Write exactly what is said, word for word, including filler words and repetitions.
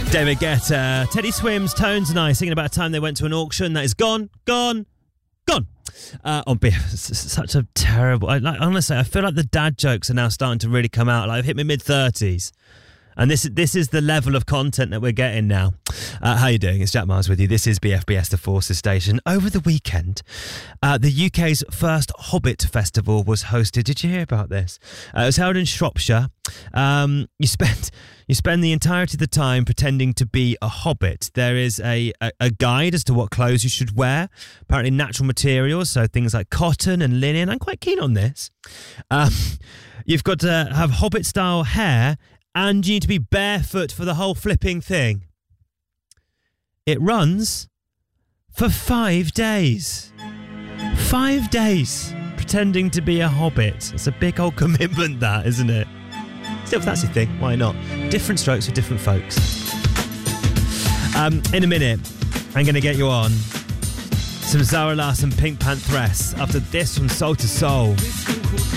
David Guetta, Teddy Swims, Tones and I singing about a time they went to an auction that is gone, gone, gone. Uh, on B F, such a terrible. I, like, honestly, I feel like the dad jokes are now starting to really come out. Like, I've hit my mid thirties, and this this is the level of content that we're getting now. Uh, how you doing? It's Jack Miles with you. This is B F B S, the Forces Station. Over the weekend, uh, the U K's first Hobbit Festival was hosted. Did you hear about this? Uh, it was held in Shropshire. Um, you spend you spend the entirety of the time pretending to be a hobbit. There is a, a, a guide as to what clothes you should wear. Apparently natural materials, so things like cotton and linen. I'm quite keen on this. Um, you've got to have hobbit-style hair, and you need to be barefoot for the whole flipping thing. It runs for five days. Five days pretending to be a hobbit. It's a big old commitment, that, isn't it? Still, if that's the thing, why not? Different strokes for different folks. Um, in a minute, I'm going to get you on some Zara Larsson Pink Pantheress after this from Soul to Soul.